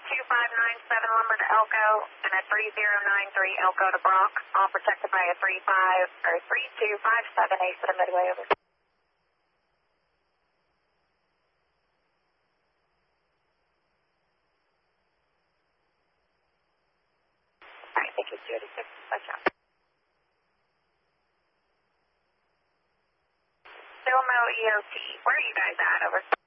2597 Lumber to Elko and a 3093 Elko to Brock, all protected by a 32578 for the Midway, over. Alright, thank you, 286, touch out. Silmo EOT, where are you guys at, over?